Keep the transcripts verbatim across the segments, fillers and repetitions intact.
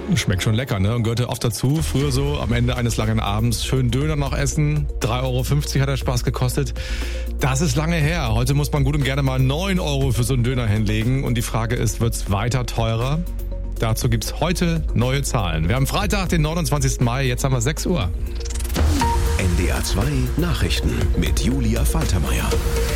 Schmeckt schon lecker, ne? Und gehörte oft dazu. Früher so am Ende eines langen Abends schön Döner noch essen. drei Euro fünfzig hat der Spaß gekostet. Das ist lange her. Heute muss man gut und gerne mal neun Euro für so einen Döner hinlegen. Und die Frage ist, wird's weiter teurer? Dazu gibt's heute neue Zahlen. Wir haben Freitag, den neunundzwanzigsten Mai. Jetzt haben wir sechs Uhr. N D R zwei Nachrichten mit Julia Faltermeier.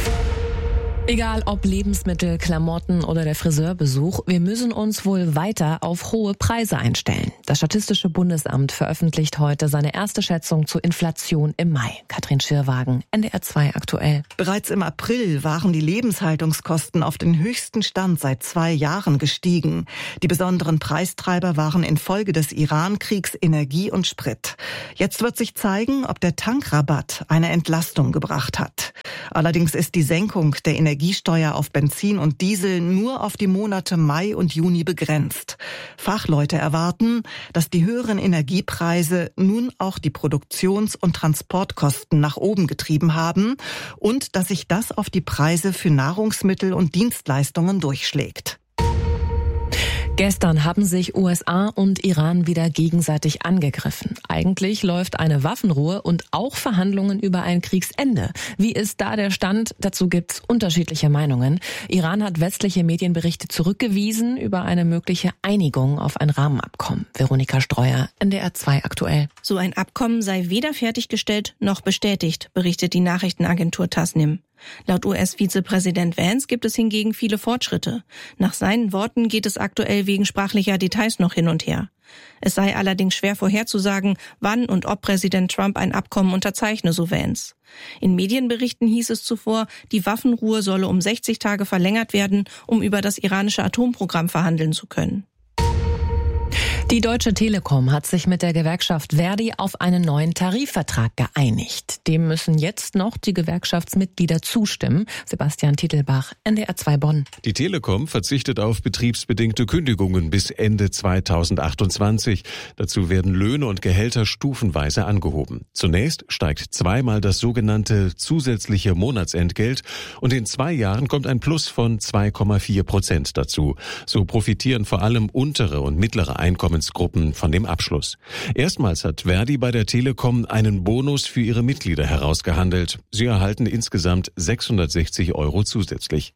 Egal ob Lebensmittel, Klamotten oder der Friseurbesuch, wir müssen uns wohl weiter auf hohe Preise einstellen. Das Statistische Bundesamt veröffentlicht heute seine erste Schätzung zur Inflation im Mai. Katrin Schirrwagen, N D R zwei aktuell. Bereits im April waren die Lebenshaltungskosten auf den höchsten Stand seit zwei Jahren gestiegen. Die besonderen Preistreiber waren infolge des Iran-Kriegs Energie und Sprit. Jetzt wird sich zeigen, ob der Tankrabatt eine Entlastung gebracht hat. Allerdings ist die Senkung der Energiesteuer auf Benzin und Diesel nur auf die Monate Mai und Juni begrenzt. Fachleute erwarten, dass die höheren Energiepreise nun auch die Produktions- und Transportkosten nach oben getrieben haben und dass sich das auf die Preise für Nahrungsmittel und Dienstleistungen durchschlägt. Gestern haben sich U S A und Iran wieder gegenseitig angegriffen. Eigentlich läuft eine Waffenruhe und auch Verhandlungen über ein Kriegsende. Wie ist da der Stand? Dazu gibt's unterschiedliche Meinungen. Iran hat westliche Medienberichte zurückgewiesen über eine mögliche Einigung auf ein Rahmenabkommen. Veronika Streuer, N D R zwei aktuell. So ein Abkommen sei weder fertiggestellt noch bestätigt, berichtet die Nachrichtenagentur Tasnim. Laut U S-Vizepräsident Vance gibt es hingegen viele Fortschritte. Nach seinen Worten geht es aktuell wegen sprachlicher Details noch hin und her. Es sei allerdings schwer vorherzusagen, wann und ob Präsident Trump ein Abkommen unterzeichne, so Vance. In Medienberichten hieß es zuvor, die Waffenruhe solle um sechzig Tage verlängert werden, um über das iranische Atomprogramm verhandeln zu können. Die Deutsche Telekom hat sich mit der Gewerkschaft Verdi auf einen neuen Tarifvertrag geeinigt. Dem müssen jetzt noch die Gewerkschaftsmitglieder zustimmen. Sebastian Titelbach, N D R zwei Bonn. Die Telekom verzichtet auf betriebsbedingte Kündigungen bis Ende zweitausendachtundzwanzig. Dazu werden Löhne und Gehälter stufenweise angehoben. Zunächst steigt zweimal das sogenannte zusätzliche Monatsentgelt und in zwei Jahren kommt ein Plus von zwei Komma vier Prozent dazu. So profitieren vor allem untere und mittlere Einkommen Gruppen von dem Abschluss. Erstmals hat Verdi bei der Telekom einen Bonus für ihre Mitglieder herausgehandelt. Sie erhalten insgesamt sechshundertsechzig Euro zusätzlich.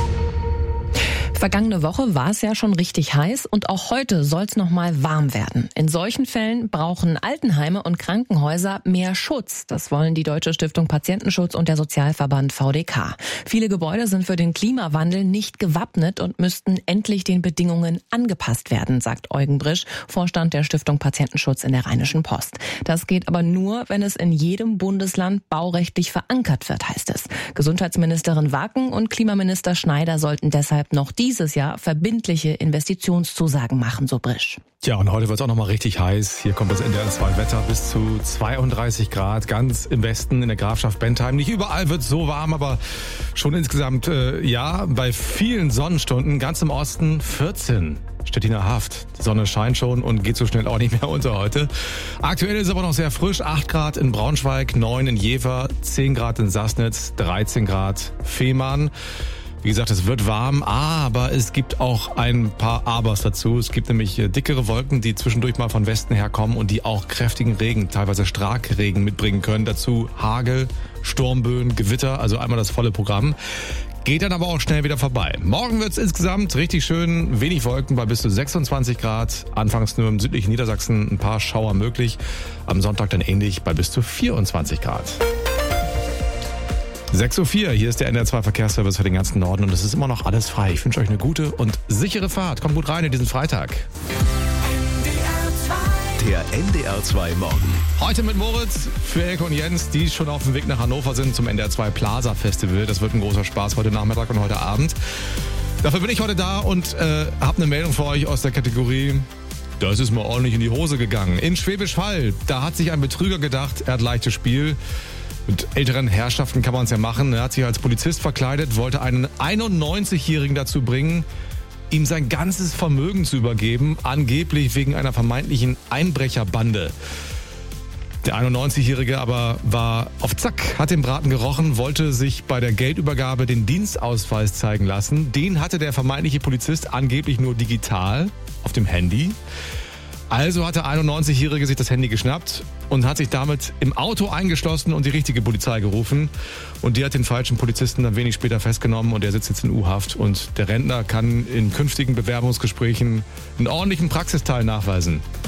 Vergangene Woche war es ja schon richtig heiß und auch heute soll es noch mal warm werden. In solchen Fällen brauchen Altenheime und Krankenhäuser mehr Schutz. Das wollen die Deutsche Stiftung Patientenschutz und der Sozialverband V D K. Viele Gebäude sind für den Klimawandel nicht gewappnet und müssten endlich den Bedingungen angepasst werden, sagt Eugen Brisch, Vorstand der Stiftung Patientenschutz in der Rheinischen Post. Das geht aber nur, wenn es in jedem Bundesland baurechtlich verankert wird, heißt es. Gesundheitsministerin Wacken und Klimaminister Schneider sollten deshalb noch die dieses Jahr verbindliche Investitionszusagen machen, so Brisch. Ja, und heute wird es auch noch mal richtig heiß. Hier kommt das N D R zwei Wetter bis zu zweiunddreißig Grad, ganz im Westen in der Grafschaft Bentheim. Nicht überall wird es so warm, aber schon insgesamt, äh, ja, bei vielen Sonnenstunden, ganz im Osten vierzehn. Stettiner Haft. Die Sonne scheint schon und geht so schnell auch nicht mehr unter heute. Aktuell ist es aber noch sehr frisch. acht Grad in Braunschweig, neun in Jever, zehn Grad in Sassnitz, dreizehn Grad Fehmarn. Wie gesagt, es wird warm, aber es gibt auch ein paar Abers dazu. Es gibt nämlich dickere Wolken, die zwischendurch mal von Westen herkommen und die auch kräftigen Regen, teilweise Starkregen mitbringen können. Dazu Hagel, Sturmböen, Gewitter, also einmal das volle Programm. Geht dann aber auch schnell wieder vorbei. Morgen wird es insgesamt richtig schön, wenig Wolken bei bis zu sechsundzwanzig Grad. Anfangs nur im südlichen Niedersachsen ein paar Schauer möglich. Am Sonntag dann ähnlich bei bis zu vierundzwanzig Grad. sechs Uhr vier, hier ist der N D R zwei Verkehrsservice für den ganzen Norden und es ist immer noch alles frei. Ich wünsche euch eine gute und sichere Fahrt. Kommt gut rein in diesen Freitag. Der N D R zwei Morgen. Heute mit Moritz für Elke und Jens, die schon auf dem Weg nach Hannover sind zum N D R zwei Plaza Festival. Das wird ein großer Spaß heute Nachmittag und heute Abend. Dafür bin ich heute da und äh, habe eine Meldung für euch aus der Kategorie: Das ist mal ordentlich in die Hose gegangen. In Schwäbisch Hall, da hat sich ein Betrüger gedacht, er hat leichtes Spiel. Mit älteren Herrschaften kann man es ja machen. Er hat sich als Polizist verkleidet, wollte einen einundneunzigjährigen dazu bringen, ihm sein ganzes Vermögen zu übergeben, angeblich wegen einer vermeintlichen Einbrecherbande. Der einundneunzigjährige aber war auf Zack, hat den Braten gerochen, wollte sich bei der Geldübergabe den Dienstausweis zeigen lassen. Den hatte der vermeintliche Polizist angeblich nur digital auf dem Handy. Also hat der einundneunzigjährige sich das Handy geschnappt und hat sich damit im Auto eingeschlossen und die richtige Polizei gerufen. Und die hat den falschen Polizisten dann wenig später festgenommen und der sitzt jetzt in U-Haft. Und der Rentner kann in künftigen Bewerbungsgesprächen einen ordentlichen Praxisteil nachweisen.